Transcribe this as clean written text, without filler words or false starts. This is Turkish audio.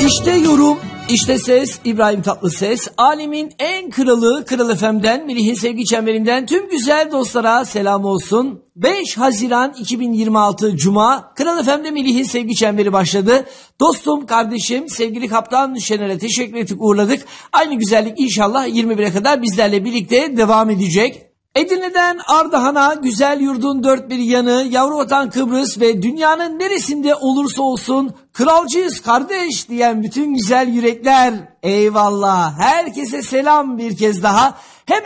İşte yorum, işte ses, İbrahim Tatlıses. Alemin en kralı Kral FM'den, Melih'in sevgi çemberinden tüm güzel dostlara selam olsun. 5 Haziran 2026 Cuma, Kral FM'de Melih'in sevgi çemberi başladı. Dostum, kardeşim, sevgili Kaptan Şener'e teşekkür ettik, uğurladık. Aynı güzellik inşallah 21'e kadar bizlerle birlikte devam edecek. Edirne'den Ardahan'a, güzel yurdun dört bir yanı, yavru vatan Kıbrıs ve dünyanın neresinde olursa olsun kralcıyız kardeş diyen bütün güzel yürekler, eyvallah. Herkese selam bir kez daha.